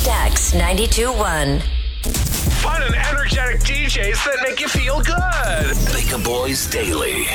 Stax 92.1. Fun and energetic DJs that make you feel good. Baker Boys Daily.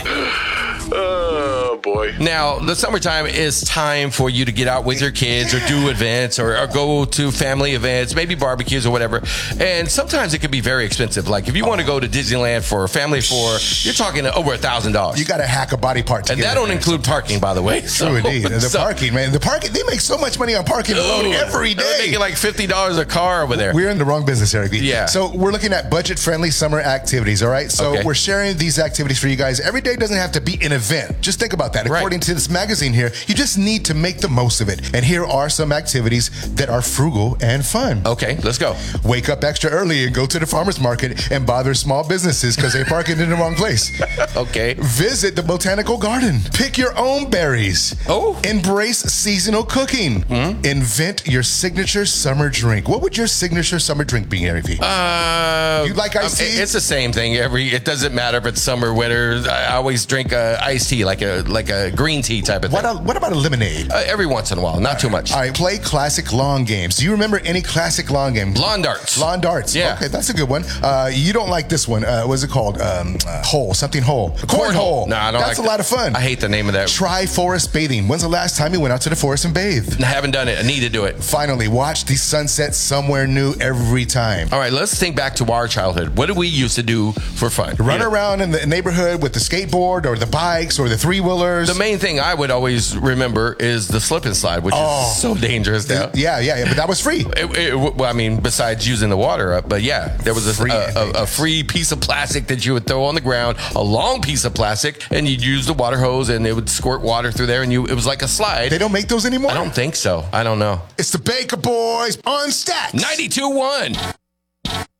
Oh, boy. Now, the summertime is time for you to get out with your kids or do events or go to family events, maybe barbecues or whatever. And sometimes it can be very expensive. Like if you want to go to Disneyland for a family of four, you're talking over $1,000. You got to hack a body part to And get that in don't there. include parking, by the way. True indeed. The parking, man. The parking, they make so much money on parking alone every They're day. making like $50 a car over there. We're in the wrong business, Eric. Yeah. So we're looking at budget-friendly summer activities, all right? So Okay. we're sharing these activities for you guys. Every day doesn't have to be an event. Just think about that. Right. According to this magazine here, you just need to make the most of it. And here are some activities that are frugal and fun. Okay, let's go. Wake up extra early and go to the farmer's market and bother small businesses because they're parking in the wrong place. Okay. Visit the botanical garden. Pick your own berries. Oh. Embrace seasonal cooking. Invent your signature summer drink. What would your signature summer drink be, Gary V? You like iced tea? It's the same thing. It doesn't matter if it's summer, winter. I always drink iced tea, like a green tea type of thing. What about a lemonade? Every once in a while, not too much. All right, play classic lawn games. Do you remember any classic lawn games? Lawn darts. Lawn darts. Yeah. Okay, that's a good one. You don't like this one. What's it called? Hole. Something hole. Cornhole. No, I don't That's like a lot of fun. I hate the name of that. Try forest bathing. When's the last time you went out to the forest and bathed? I haven't done it. I need to do it. Finally, watch the sunset somewhere new every time. All right, let's think back to our childhood. What did we used to do for fun? Run around in the neighborhood with the skateboard or the bikes or the three-wheelers. The main thing I would always remember is the slip and slide, which is so dangerous now. Yeah, but that was free. Well, I mean, besides using the water, but yeah, there was Free a free piece of plastic that you would throw on the ground, a long piece of plastic, and you'd use the water hose, and it would squirt water through there, and it was like a slide. They don't make those anymore? I don't think so. I don't know. It's the Baker Boys on Stax. 92.1.